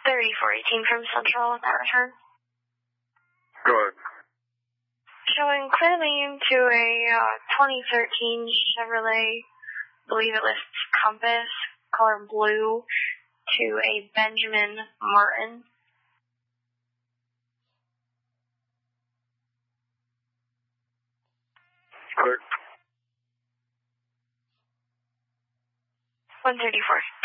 3418 from Central with that return. Go ahead. Showing clearly into a 2013 Chevrolet, I believe it lists Compass, color blue, to a Benjamin Martin. Clear. 134.